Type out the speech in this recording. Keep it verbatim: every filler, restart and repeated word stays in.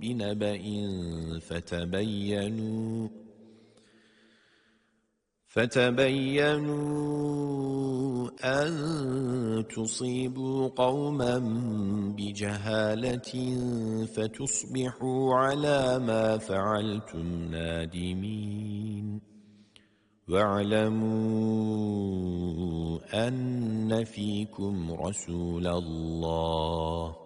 بنبأ فتبينوا فتبينوا أن تصيبوا قوما بجهالة فتصبحوا على ما فعلتم نادمين واعلموا أن فيكم رسول الله